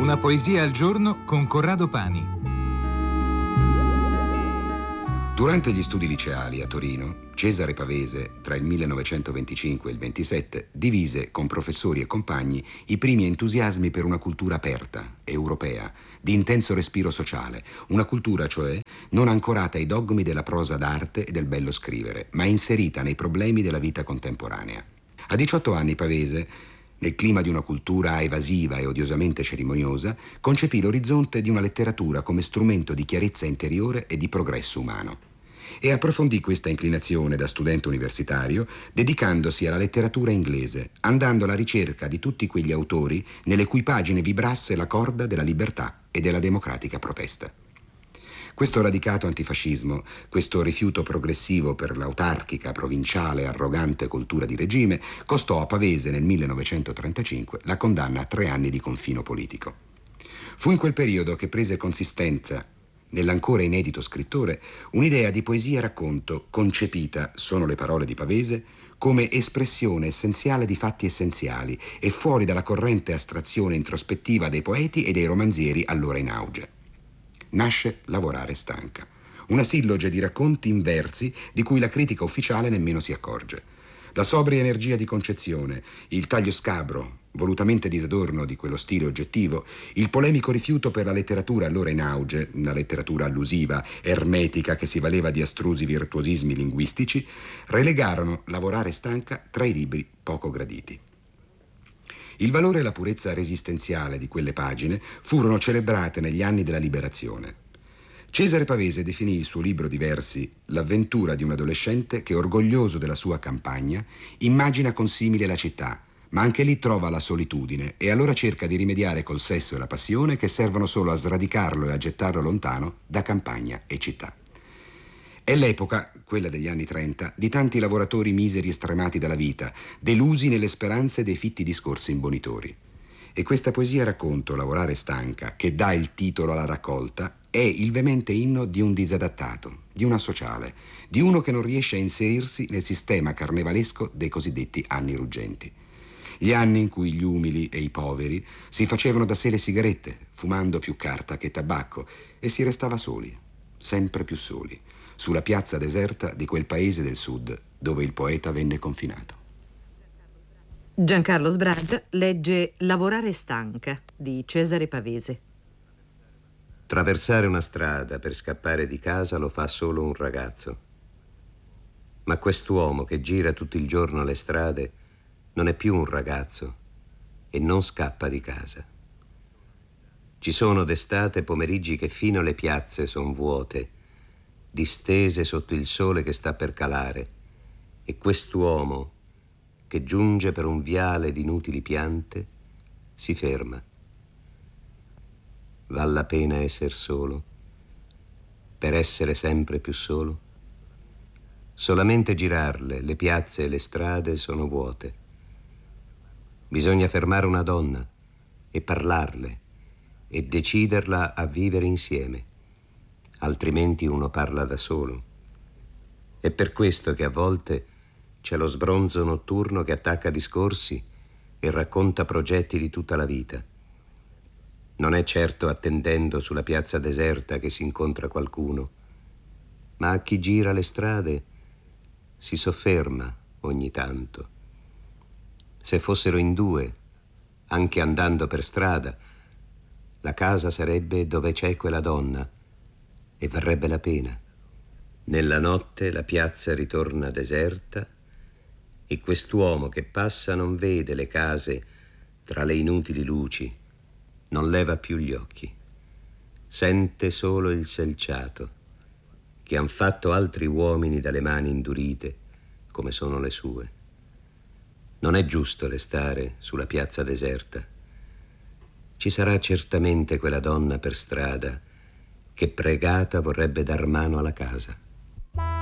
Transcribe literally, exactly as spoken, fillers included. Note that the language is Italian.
Una poesia al giorno con Corrado Pani. Durante gli studi liceali a Torino, Cesare Pavese, tra il millenovecentoventicinque e il ventisette, divise con professori e compagni i primi entusiasmi per una cultura aperta, europea, di intenso respiro sociale, una cultura, cioè, non ancorata ai dogmi della prosa d'arte e del bello scrivere, ma inserita nei problemi della vita contemporanea. A diciotto anni Pavese, nel clima di una cultura evasiva e odiosamente cerimoniosa, concepì l'orizzonte di una letteratura come strumento di chiarezza interiore e di progresso umano. E approfondì questa inclinazione da studente universitario dedicandosi alla letteratura inglese, andando alla ricerca di tutti quegli autori nelle cui pagine vibrasse la corda della libertà e della democratica protesta. Questo radicato antifascismo, questo rifiuto progressivo per l'autarchica, provinciale, arrogante cultura di regime, costò a Pavese nel millenovecentotrentacinque la condanna a tre anni di confino politico. Fu in quel periodo che prese consistenza nell'ancora inedito scrittore un'idea di poesia-racconto concepita, sono le parole di Pavese, come espressione essenziale di fatti essenziali e fuori dalla corrente astrazione introspettiva dei poeti e dei romanzieri allora in auge. Nasce Lavorare stanca, una silloge di racconti in versi di cui la critica ufficiale nemmeno si accorge. La sobria energia di concezione, il taglio scabro, volutamente disadorno di quello stile oggettivo, il polemico rifiuto per la letteratura allora in auge, una letteratura allusiva, ermetica che si valeva di astrusi virtuosismi linguistici, relegarono Lavorare stanca tra i libri poco graditi. Il valore e la purezza resistenziale di quelle pagine furono celebrate negli anni della liberazione. Cesare Pavese definì il suo libro di versi l'avventura di un adolescente che, orgoglioso della sua campagna, immagina consimile la città, ma anche lì trova la solitudine e allora cerca di rimediare col sesso e la passione che servono solo a sradicarlo e a gettarlo lontano da campagna e città. È l'epoca, quella degli anni trenta, di tanti lavoratori miseri e stremati dalla vita, delusi nelle speranze dei fitti discorsi imbonitori. E questa poesia racconto, Lavorare stanca, che dà il titolo alla raccolta, è il veemente inno di un disadattato, di un asociale, di uno che non riesce a inserirsi nel sistema carnevalesco dei cosiddetti anni ruggenti. Gli anni in cui gli umili e i poveri si facevano da sé le sigarette, fumando più carta che tabacco, e si restava soli, sempre più soli, sulla piazza deserta di quel paese del sud dove il poeta venne confinato. Giancarlo Sbragia legge Lavorare stanca di Cesare Pavese. Traversare una strada per scappare di casa lo fa solo un ragazzo. Ma quest'uomo che gira tutto il giorno le strade non è più un ragazzo e non scappa di casa. Ci sono d'estate pomeriggi che fino alle piazze son vuote, distese sotto il sole che sta per calare, e quest'uomo che giunge per un viale di inutili piante si ferma. Val la pena esser solo per essere sempre più solo? Solamente girarle, le piazze e le strade sono vuote. Bisogna fermare una donna e parlarle e deciderla a vivere insieme, altrimenti uno parla da solo. È per questo che a volte c'è lo sbronzo notturno che attacca discorsi e racconta progetti di tutta la vita. Non è certo attendendo sulla piazza deserta che si incontra qualcuno, ma a chi gira le strade si sofferma ogni tanto. Se fossero in due, anche andando per strada, la casa sarebbe dove c'è quella donna e varrebbe la pena. Nella notte la piazza ritorna deserta e quest'uomo che passa non vede le case tra le inutili luci, non leva più gli occhi. Sente solo il selciato che han fatto altri uomini dalle mani indurite come sono le sue. Non è giusto restare sulla piazza deserta. Ci sarà certamente quella donna per strada che pregata vorrebbe dar mano alla casa.